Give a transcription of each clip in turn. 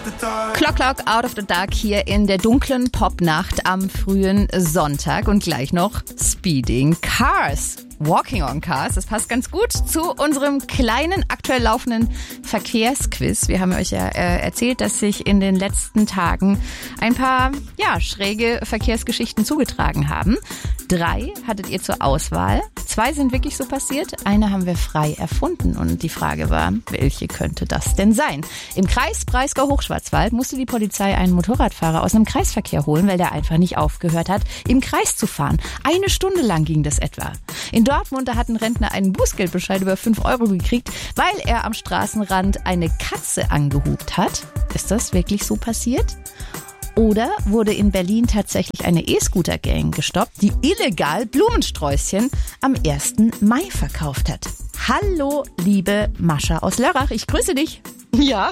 Clock, out of the dark hier in der dunklen Popnacht am frühen Sonntag und gleich noch Speeding Cars. Walking on Cars, das passt ganz gut zu unserem kleinen, aktuell laufenden Verkehrsquiz. Wir haben euch ja erzählt, dass sich in den letzten Tagen ein paar schräge Verkehrsgeschichten zugetragen haben. 3 hattet ihr zur Auswahl. 2 sind wirklich so passiert. Eine haben wir frei erfunden. Und die Frage war, welche könnte das denn sein? Im Kreis Breisgau-Hochschwarzwald musste die Polizei einen Motorradfahrer aus einem Kreisverkehr holen, weil der einfach nicht aufgehört hat, im Kreis zu fahren. 1 Stunde lang ging das etwa. In Dortmund, da hat ein Rentner einen Bußgeldbescheid über 5 Euro gekriegt, weil er am Straßenrand eine Katze angehupt hat. Ist das wirklich so passiert? Oder wurde in Berlin tatsächlich eine E-Scooter-Gang gestoppt, die illegal Blumensträußchen am 1. Mai verkauft hat? Hallo, liebe Mascha aus Lörrach, ich grüße dich. Ja.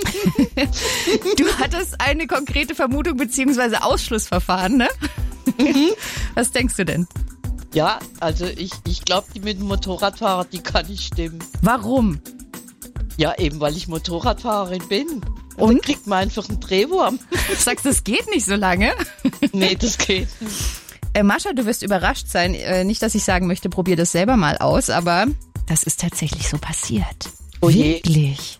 Du hattest eine konkrete Vermutung bzw. Ausschlussverfahren, ne? Mhm. Was denkst du denn? Ja, also ich glaube, die mit dem Motorradfahrer, die kann nicht stimmen. Warum? Ja, eben weil ich Motorradfahrerin bin. Und? Dann kriegt man einfach einen Drehwurm. Du sagst, das geht nicht so lange? Nee, das geht nicht. Mascha, du wirst überrascht sein. Nicht, dass ich sagen möchte, probier das selber mal aus, aber das ist tatsächlich so passiert. Oh je. Wirklich.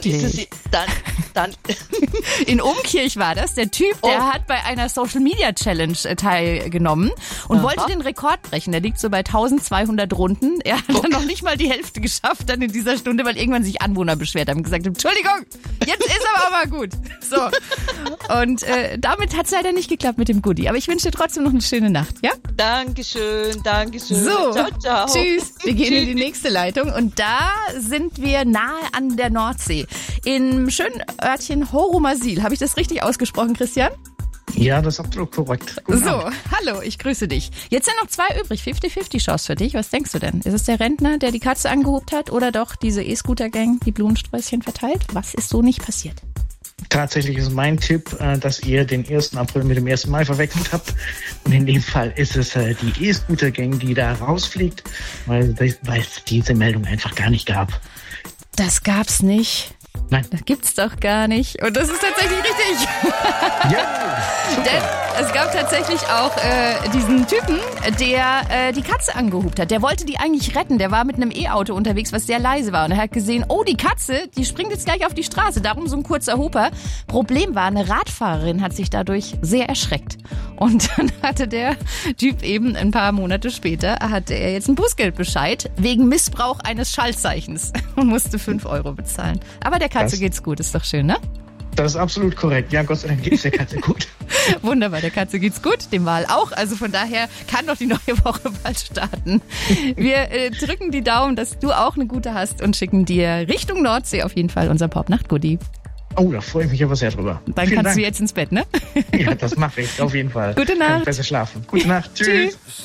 Dann In Umkirch war das. Der Typ, der hat bei einer Social-Media-Challenge teilgenommen und wollte den Rekord brechen. Der liegt so bei 1200 Runden. Er hat dann noch nicht mal die Hälfte geschafft dann in dieser Stunde, weil irgendwann sich Anwohner beschwert haben und gesagt haben, Entschuldigung, jetzt ist aber auch mal gut. So. Und damit hat es leider nicht geklappt mit dem Goodie. Aber ich wünsche dir trotzdem noch eine schöne Nacht, ja? Dankeschön. So, ciao, ciao. Tschüss. Wir gehen in die nächste Leitung und da sind wir nahe an der Nordsee. Im schönen Örtchen Horomasil. Habe ich das richtig ausgesprochen, Christian? Ja, das ist absolut korrekt. Hallo, ich grüße dich. Jetzt sind noch 2 übrig, 50-50 Chance für dich. Was denkst du denn? Ist es der Rentner, der die Katze angehupt hat oder doch diese E-Scooter-Gang, die Blumensträußchen verteilt? Was ist so nicht passiert? Tatsächlich ist mein Tipp, dass ihr den 1. April mit dem 1. Mai verwechselt habt. Und in dem Fall ist es die E-Scooter-Gang, die da rausfliegt, weil es diese Meldung einfach gar nicht gab. Das gab's nicht. Nein. Das gibt's doch gar nicht. Und das ist tatsächlich richtig. Ja, super. Denn es gab tatsächlich auch diesen Typen, der die Katze angehupt hat. Der wollte die eigentlich retten. Der war mit einem E-Auto unterwegs, was sehr leise war. Und er hat gesehen, oh, die Katze, die springt jetzt gleich auf die Straße. Darum so ein kurzer Huper. Problem war, eine Radfahrerin hat sich dadurch sehr erschreckt. Und dann hatte der Typ eben ein paar Monate später, hatte er jetzt einen Bußgeldbescheid wegen Missbrauch eines Schaltzeichens und musste 5 Euro bezahlen. Aber der Katze geht's gut, ist doch schön, ne? Das ist absolut korrekt. Ja, Gott sei Dank geht's der Katze gut. Wunderbar, der Katze geht's gut, dem Wal auch. Also von daher kann doch die neue Woche bald starten. Wir drücken die Daumen, dass du auch eine gute hast und schicken dir Richtung Nordsee auf jeden Fall unser Popnacht-Goodie. Oh, da freue ich mich aber sehr drüber. Dann kannst du jetzt ins Bett, ne? Ja, das mache ich, auf jeden Fall. Gute Nacht. Kann ich besser schlafen. Gute Nacht. Tschüss.